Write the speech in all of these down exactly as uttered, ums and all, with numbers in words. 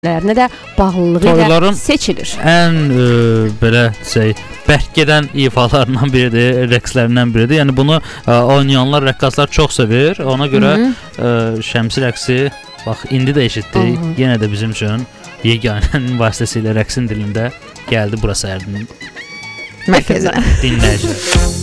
Nə də bağlılığı ilə seçilir. Ən e, belə şey, bərk gedən ifalarından biridir, rəqslərindən biridir. Yəni bunu e, oynayanlar, rəqqaslar çox sevir. Ona görə e, şəmsi rəqsi bax indi də eşitdik. Hı -hı. Yenə də bizim üçün yeganənin vasitəsilə rəqsin dilində gəldi bura səhərinin mərkəzinə. Dinləyicilər.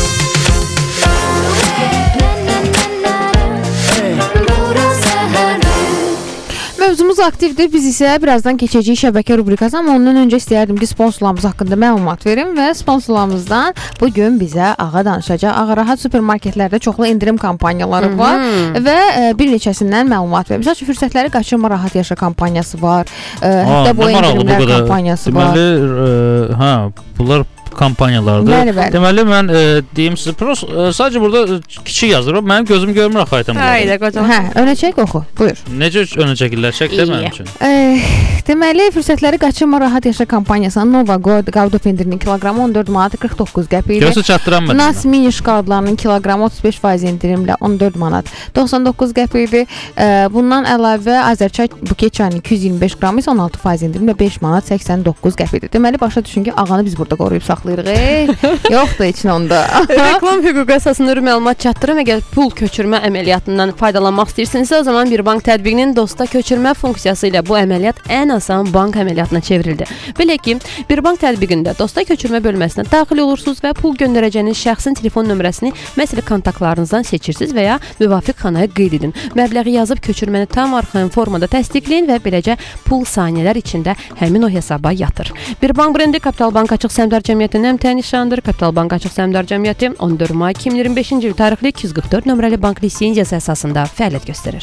Mövzumuz aktivdir. Biz isə birazdan keçəcəyik şəbəkə rubrikası, amma ondan öncə istəyərdim ki, sponsorlarımız haqqında məlumat verim və sponsorlarımızdan bugün bizə Ağa danışacaq. Ağa Rahat supermarketlərdə çoxlu indirim kampanyaları var və e, bir neçəsindən məlumat verim. Məsələn, fürsətləri qaçırma, rahat yaşa kampaniyası var. E, həftə boyu indirimlər kampaniyası var. Deməli, e, hə, bunlar kampanyalardır. Bəli, bəli. Deməli mən e, deyim sizə, pros, e, sadəcə burada kiçik yazır. Mənim gözüm görmür axı aytım. Hayda qocam. Hə, önə çək oxu. Buyur. Necə önə çəkirlər? Çək də mənim üçün. E, deməli, fürsətləri qaçırma, rahat yaşa kampaniyasının Nova Gouda pendirinin kiloqramı on dörd manat qırx doqquz qəpik. Görsə çatdıranmadım. Nas mini şokoladlarının kiloqramı otuz beş faiz endirimlə on dörd manat doxsan doqquz qəpikdir. E, bundan əlavə Azərçay buket çayının iki yüz iyirmi beş qramı isə on altı faiz endirimlə beş manat səksən doqquz qəpikdir. Deməli, başa düşün ki, ağanı biz burada qoruyub saxlayırıq. Yoxdur için onda. Reklam hüququ əsasında məlumat çatdırım. Əgər pul köçürmə əməliyyatından faydalanmaq istəyirsinizsə, o zaman bir bank tətbiqinin dosta köçürmə funksiyası ilə bu əməliyyat ən asan bank əməliyyatına çevrildi. Belə ki, bir bank tətbiqində dosta köçürmə bölməsinə daxil olursunuz və pul göndərəcəyiniz şəxsin telefon nömrəsini məsələ kontaktlarınızdan seçirsiniz və ya müvafiq xanaya qeyd edin. Məbləği yazıb köçürməni tam arxayın formada təsdiqləyin və beləcə pul saniyələr içində həmin o hesaba yatır. Bir bank brendi Kapital Bank Açıq Səhmdar Cəmiyyətinin təyin nişanıdır. Kapital Bank Açıq Səhmdar Cəmiyyəti on dörd may iki min iyirmi beşinci il tarixli iki yüz qırx dörd nömrəli bank lisenziyası əsasında fəaliyyət göstərir.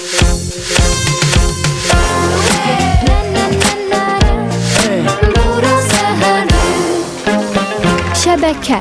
Şəbəkə.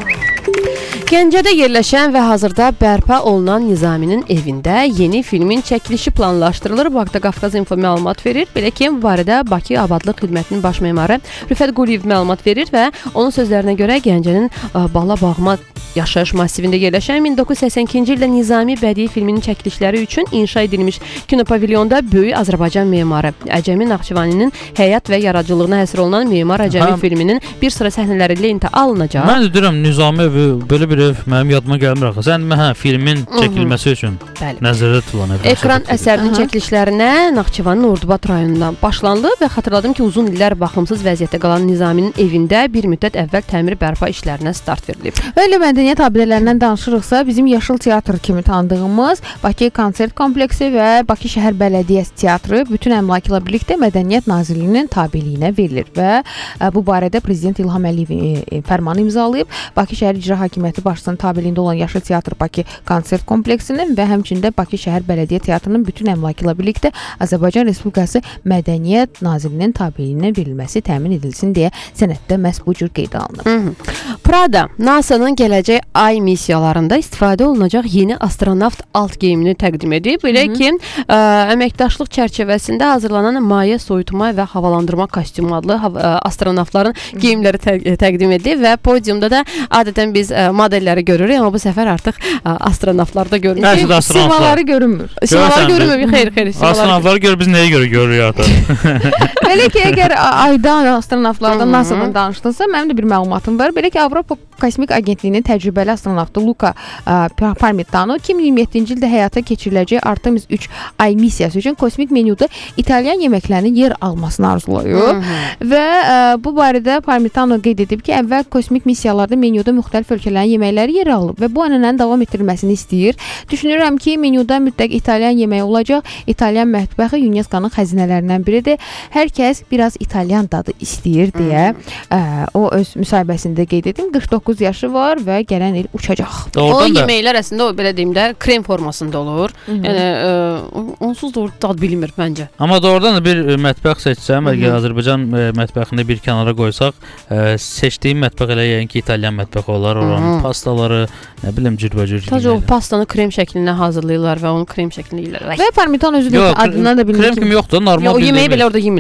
Gəncədə yerləşən və hazırda bərpa olunan Nizaminin evində yeni filmin çəkilişi planlaşdırılır. Bu haqda Qafqaz Info məlumat verir. Belə ki, bu barədə Bakı Abadlıq Xidmətinin baş memarı Rüfət Quliyev məlumat verir və onun sözlərinə görə Gəncənin Bala Bağma yaşayış massivində yerləşən min doqquz yüz səksən ikinci ildə Nizami bədii filminin çəkilişləri üçün inşa edilmiş kinopavilyonda böyük Azərbaycan memarı Əcəmi Naxçıvaninin həyat və yaradıcılığına həsr olunan Memar Əcəmi filminin bir sıra səhnələri lentə alınacaq. Mən də deyirəm Nizami evi belə bir ev mənim yadıma gəlmir axı. Sən hə filmin çəkilməsi üçün nəzərdə tutulan ev. Ekran əsərinin çəkilişlərinə Naxçıvanın Ordubad rayonundan başlanılıb və xatırladım ki, uzun illər baxımsız vəziyyətdə qalan Nizaminin evində bir müddət əvvəl təmir bərpa işlərinə start verilib. Elə mədəniyyət abidələrindən danışırıqsa, bizim Yaşıl Teatr kimi tanıdığımız Bakı Konsert Kompleksi və Bakı Şəhər Bələdiyyəsi Teatrı bütün əmlakı ilə birlikdə Mədəniyyət Nazirliyinin tabeliyinə verilir və bu barədə Prezident İlham Əliyev fərmanı imzalayıb. Bakı Şəhər İcra Hakimiyyəti başçısının tabeliyində olan Yaşıl Teatr Bakı Konsert Kompleksinin və həmçində Bakı Şəhər Bələdiyyə Teatrının bütün əmlakı ilə birlikdə Azərbaycan Respublikası Mədəniyyət Nazirliyinin tabeliyinə verilməsi təmin edilsin deyə sənəddə məhz bu cür qeyd alınıb. Prada, NASA'nın gələcək ay missiyalarında istifadə olunacaq yeni astronavt alt geyimini təqdim edib. Belə ki, ə, əməkdaşlıq çərçivəsində hazırlanan maye soyutma və havalandırma kostyumu adlı ə, astronavtların geyimləri tə təqdim edib və podiumda da adətən biz ə, modelləri görürük, amma bu səfər artıq ə, astronavtlarda görünür. Simaları görünmür. Simaları görünmür. Xeyr, xeyr. Astronavtları gör, biz nəyə görə görürük artıq? Belə ki, əgər aydan astronavtlardan NASA'dan danışdınsa, mənim də bir məlumatım var. Belə ki, Avropa Kosmik Agentliyinin təcrübəli astronavtı Luca ə, Parmitano iki min iyirmi yeddinci ildə həyata keçiriləcək Artemis üç ay missiyası üçün kosmik menyuda İtalyan yeməklərinin yer almasını arzulayıb və ə, bu barədə Parmitano qeyd edib ki, əvvəl kosmik missiyalarda menyuda müxtəlif ölkələrin yeməkləri yer alıb və bu ənənənin davam etdirilməsini istəyir. Düşünürəm ki, menyuda mütləq İtalyan yeməyi olacaq. İtalyan mətbəxi UNESCO-nun xəzinələrindən biridir. Hər kəs biraz İtalyan dadı istəyir deyə ə, o öz müsahibəsində qeyd edim. qırx doqquz yaşı var və gələn il uçacaq. O yeməklər əslində o belə deyim də krem formasında olur. Hı -hı. Yəni ə, onsuz da dad bilmir məncə. Amma doğrudan da bir mətbəx seçsəm, əgər Azərbaycan mətbəxini bir kənara qoysaq, ə, seçdiyim mətbəx elə yəni ki, İtalyan mətbəxi olar. Oranın pastaları, nə bilim cürbəcür. Sadəcə o pastanı krem şəklində hazırlayırlar və onu krem şəklində yeyirlər. Və Parmitan özü də adından da bilinir. Krem kimi yoxdur, normal. O yeməyi belə orada yemirlər.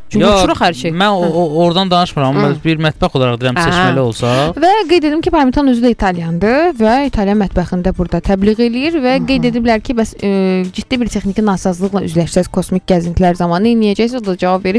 Çünki uçuruq hər şey. Mən o, o, oradan danışmıram, amma bir mətbəx olaraq deyirəm seçməli olsa. Və qeyd edim ki, Parmitano özü də İtalyandır və İtalyan mətbəxində burada təbliğ eləyir və Hı -hı. qeyd ediblər ki, bəs e, ciddi bir texniki nasazlıqla üzləşsəz kosmik gəzintilər zamanı nə edəcəksiniz? O da cavab verib